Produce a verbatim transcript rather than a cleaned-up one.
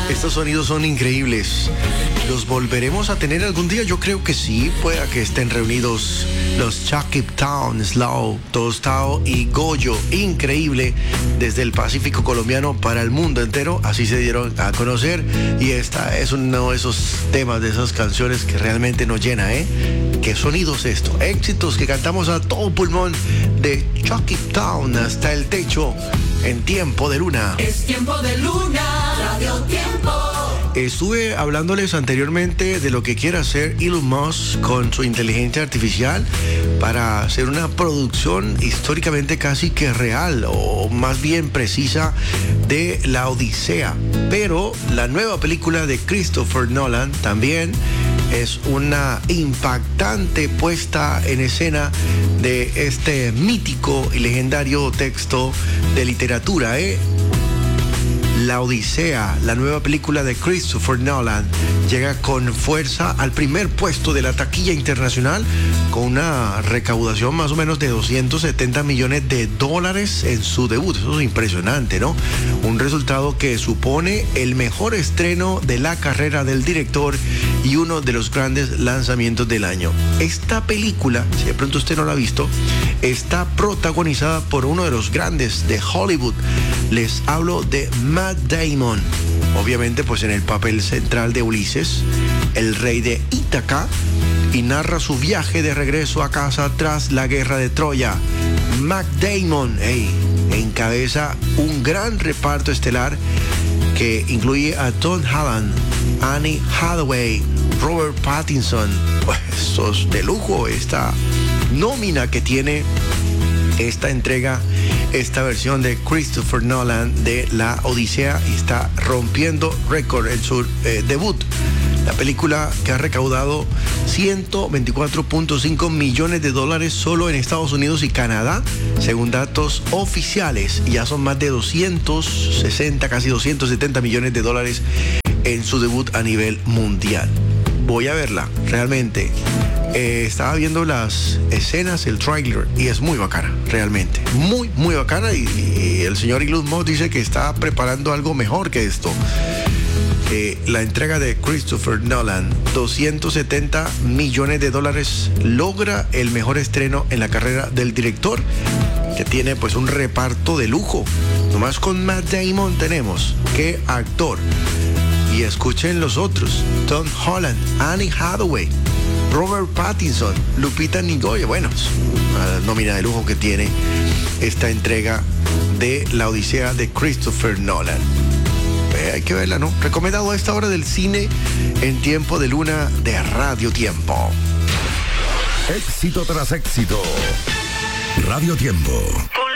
Estos sonidos son increíbles. ¿Los volveremos a tener algún día? Yo creo que sí. Pueda que estén reunidos los Chucky Town, Slow, Tostao y Goyo. Increíble. Desde el Pacífico colombiano para el mundo entero. Así se dieron a conocer. Y esta es uno de esos temas, de esas canciones que realmente nos llena, ¿eh? ¿Qué sonidos esto? Éxitos que cantamos a todo pulmón de Chucky Town hasta el techo en Tiempo de Luna. Es Tiempo de Luna, Radio Tiempo. Estuve hablándoles anteriormente de lo que quiere hacer Elon Musk con su inteligencia artificial para hacer una producción históricamente casi que real, o más bien precisa, de La Odisea. Pero la nueva película de Christopher Nolan también es una impactante puesta en escena de este mítico y legendario texto de literatura, ¿eh? La Odisea, la nueva película de Christopher Nolan, llega con fuerza al primer puesto de la taquilla internacional con una recaudación más o menos de doscientos setenta millones de dólares en su debut. Eso es impresionante, ¿no? Un resultado que supone el mejor estreno de la carrera del director y uno de los grandes lanzamientos del año. Esta película, si de pronto usted no la ha visto, está protagonizada por uno de los grandes de Hollywood. Les hablo de Matt Damon, obviamente pues en el papel central de Ulises, el rey de Ítaca, y narra su viaje de regreso a casa tras la guerra de Troya. Matt Damon, hey, encabeza un gran reparto estelar que incluye a Tom Holland, Anne Hathaway, Robert Pattinson. Pues esto es de lujo, esta nómina que tiene esta entrega, esta versión de Christopher Nolan de La Odisea. Está rompiendo récord en su eh, debut. La película que ha recaudado ciento veinticuatro punto cinco millones de dólares solo en Estados Unidos y Canadá, según datos oficiales. Y ya son más de doscientos sesenta, casi doscientos setenta millones de dólares en su debut a nivel mundial. Voy a verla, realmente. Eh, estaba viendo las escenas, el tráiler, y es muy bacana, realmente. Muy, muy bacana. Y, y el señor Elon Musk dice que está preparando algo mejor que esto. Eh, la entrega de Christopher Nolan, doscientos setenta millones de dólares, logra el mejor estreno en la carrera del director, que tiene pues un reparto de lujo. Nomás con Matt Damon tenemos, qué actor. Y escuchen los otros: Tom Holland, Anne Hathaway, Robert Pattinson, Lupita Nyong'o. Bueno, es una nómina de lujo que tiene esta entrega de La Odisea de Christopher Nolan. Eh, hay que verla, ¿no? Recomendado a esta hora del cine en Tiempo de Luna de Radio Tiempo. Éxito tras éxito. Radio Tiempo.